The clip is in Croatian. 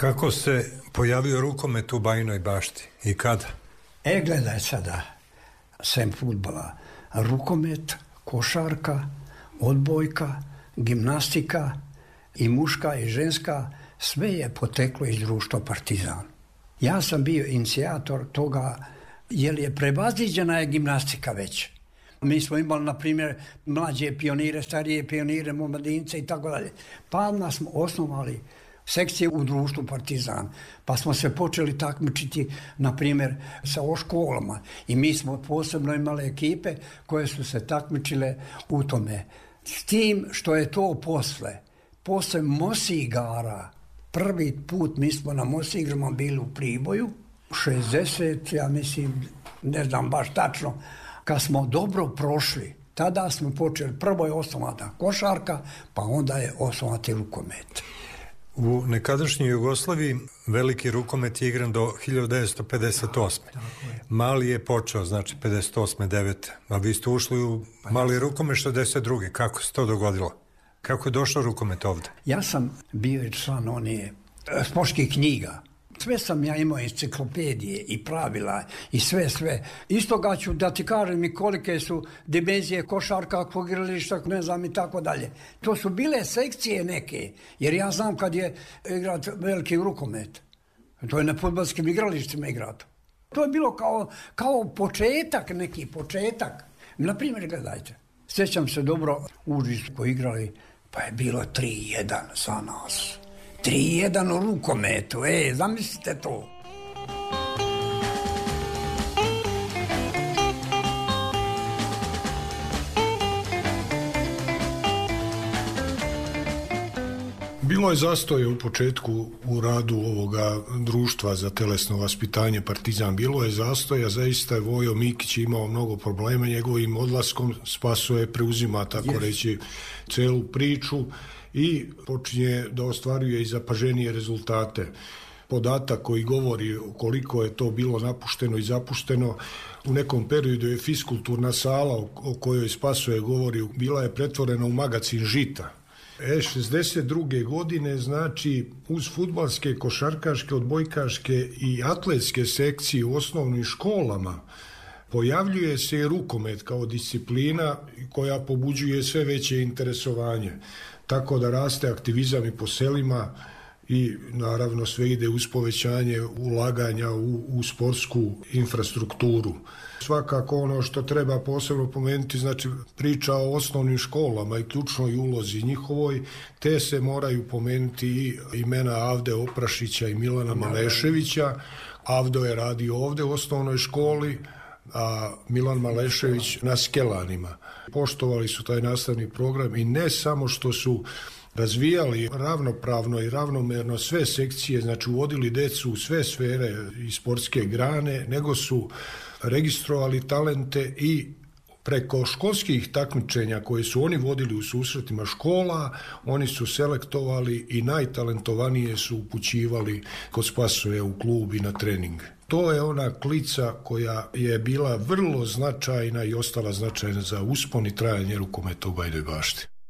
Kako se pojavio rukomet u Bajinoj Bašti i kada? Gledaj sada, sem fudbala, rukomet, košarka, odbojka, gimnastika i muška i ženska, sve je poteklo iz društva Partizan. Ja sam bio inicijator toga, jer je prevaziđena je gimnastika već. Mi smo imali, na primjer, mlađe pionire, starije pionire, omladince i tako dalje. Pa nas smo osnovali sekcije u društvu Partizan, pa smo se počeli takmičiti, na primjer, sa školama. I mi smo posebno imali ekipe koje su se takmičile u tome. S tim što je to posle Mosigara, prvi put mi smo na Mosigrama bili u Priboju, 60, ja mislim, ne znam baš tačno, kad smo dobro prošli, tada smo počeli, prvo je osnovana košarka, pa onda je osnovati rukomet. U nekadašnjoj Jugoslaviji veliki rukomet je igran do 1958. Mali je počeo, znači 58. 9. A vi ste ušli u mali rukomet 62. Kako se to dogodilo? Kako je došao rukomet ovde? Ja sam bio član onije sportskih knjiga. Sve sam ja imao enciklopedije i pravila i sve. Istoga ću da ti kažem i kolike su dimenzije košarka, igrališta, ne znam i tako dalje. To su bile sekcije neke, jer ja znam kad je igrat veliki rukomet. To je na fudbalskim igralištima igrato. To je bilo kao početak, neki početak. Na primjer, gledajte, sjećam se dobro, Užice koji igrali, pa je bilo 3-1 za nas. 3-1 u rukometu, zamislite to. Bilo je zastoje u početku u radu ovoga društva za telesno vaspitanje Partizan. Bilo je zastoja, zaista je Vojo Mikić imao mnogo problema, njegovim odlaskom Spaso je preuzima, tako reći, celu priču i počinje da ostvaruje i zapaženije rezultate. Podatak koji govori koliko je to bilo napušteno i zapušteno, u nekom periodu je fiskulturna sala o kojoj Spaso je govorio, bila je pretvorena u magacin žita. 62. godine, znači, uz fudbalske, košarkaške, odbojkaške i atletske sekcije u osnovnim školama pojavljuje se i rukomet kao disciplina koja pobuđuje sve veće interesovanje. Tako da raste aktivizam i po selima i naravno sve ide uz povećanje ulaganja u sportsku infrastrukturu. Svakako ono što treba posebno pomenuti, znači priča o osnovnim školama i ključnoj ulozi njihovoj, te se moraju pomenuti i imena Avde Oprašića i Milana Maleševića. Avdo je radio ovde u osnovnoj školi, a Milan Malešević na Skelanima. Poštovali su taj nastavni program i ne samo što su razvijali ravnopravno i ravnomerno sve sekcije, znači uvodili decu u sve sfere i sportske grane, nego su registrovali talente i preko školskih takmičenja koje su oni vodili u susretima škola, oni su selektovali i najtalentovanije su upućivali kod Spasoje u klub i na trening. To je ona klica koja je bila vrlo značajna i ostala značajna za uspon i trajanje rukometa u Bajinoj Bašti.